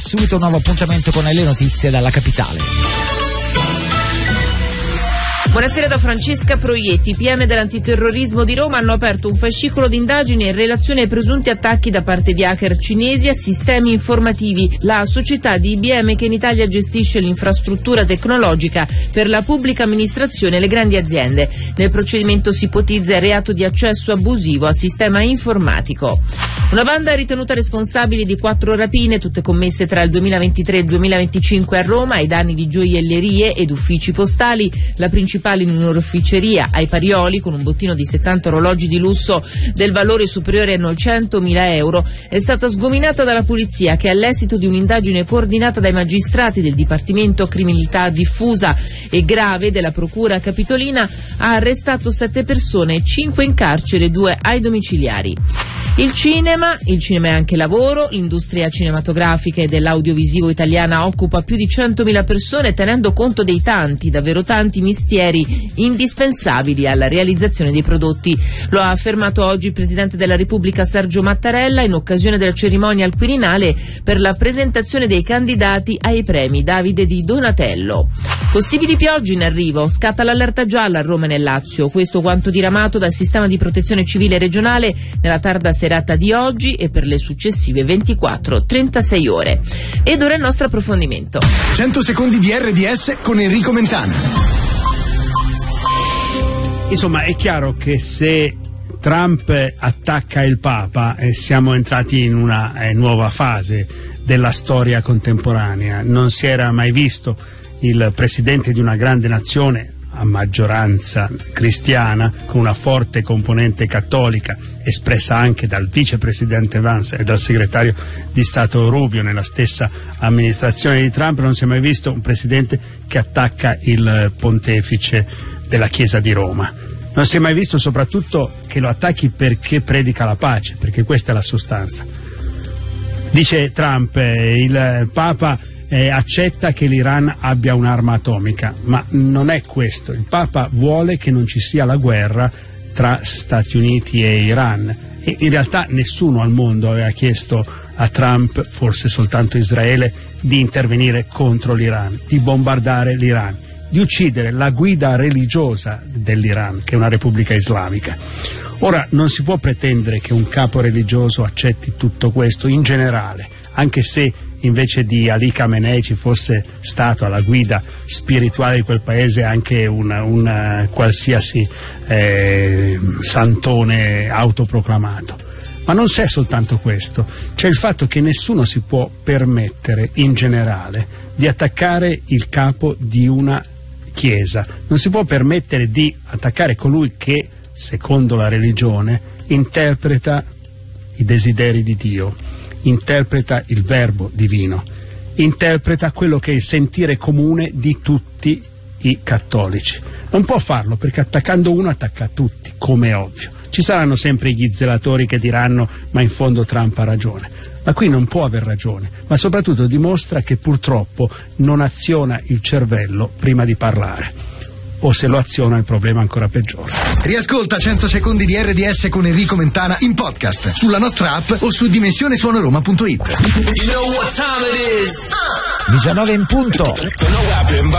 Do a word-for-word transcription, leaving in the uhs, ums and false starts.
subito un nuovo appuntamento con le notizie dalla capitale. Buonasera da Francesca Proietti. I P M dell'antiterrorismo di Roma hanno aperto un fascicolo d'indagine in relazione ai presunti attacchi da parte di hacker cinesi a sistemi informativi, la società di I B M che in Italia gestisce l'infrastruttura tecnologica per la pubblica amministrazione e le grandi aziende. Nel procedimento si ipotizza il reato di accesso abusivo a sistema informatico. Una banda ritenuta responsabile di quattro rapine, tutte commesse tra il duemilaventitré e il duemilaventicinque a Roma, ai danni di gioiellerie ed uffici postali. La principale in un'oreficeria ai Parioli, con un bottino di settanta orologi di lusso del valore superiore a novecentomila euro, è stata sgominata dalla polizia, che all'esito di un'indagine coordinata dai magistrati del Dipartimento Criminalità Diffusa e Grave della Procura Capitolina ha arrestato sette persone, cinque in carcere e due ai domiciliari. Il cinema, il cinema è anche lavoro, l'industria cinematografica e dell'audiovisivo italiana occupa più di centomila persone, tenendo conto dei tanti, davvero tanti mestieri indispensabili alla realizzazione dei prodotti. Lo ha affermato oggi il Presidente della Repubblica Sergio Mattarella in occasione della cerimonia al Quirinale per la presentazione dei candidati ai premi Davide di Donatello. Possibili piogge in arrivo, scatta l'allerta gialla a Roma e nel Lazio, questo quanto diramato dal sistema di protezione civile regionale nella tarda serata di oggi e per le successive ventiquattro trentasei ore. Ed ora il nostro approfondimento. cento secondi di R D S con Enrico Mentana. Insomma, è chiaro che se Trump attacca il Papa eh, siamo entrati in una eh, nuova fase della storia contemporanea. Non si era mai visto il presidente di una grande nazione a maggioranza cristiana, con una forte componente cattolica espressa anche dal vicepresidente Vance e dal segretario di Stato Rubio nella stessa amministrazione di Trump. Non si è mai visto un presidente che attacca il pontefice della Chiesa di Roma. Non si è mai visto soprattutto che lo attacchi perché predica la pace, perché questa è la sostanza. Dice Trump, eh, il Papa eh, accetta che l'Iran abbia un'arma atomica, ma non è questo. Il Papa vuole che non ci sia la guerra tra Stati Uniti e Iran, e in realtà nessuno al mondo aveva chiesto a Trump, forse soltanto Israele, di intervenire contro l'Iran, di bombardare l'Iran, di uccidere la guida religiosa dell'Iran, che è una repubblica islamica. Ora, non si può pretendere che un capo religioso accetti tutto questo in generale, anche se invece di Ali Khamenei ci fosse stato alla guida spirituale di quel paese anche un, un qualsiasi eh, santone autoproclamato. Ma non c'è soltanto questo, c'è il fatto che nessuno si può permettere in generale di attaccare il capo di una Chiesa, non si può permettere di attaccare colui che, secondo la religione, interpreta i desideri di Dio, interpreta il verbo divino, interpreta quello che è il sentire comune di tutti i cattolici. Non può farlo perché attaccando uno attacca tutti, come è ovvio. Ci saranno sempre gli zelatori che diranno ma in fondo Trump ha ragione. Ma qui non può aver ragione, ma soprattutto dimostra che purtroppo non aziona il cervello prima di parlare. O se lo aziona il problema è ancora peggiore. Riascolta cento secondi di R D S con Enrico Mentana in podcast sulla nostra app o su dimensione suono roma punto it. diciannove in punto.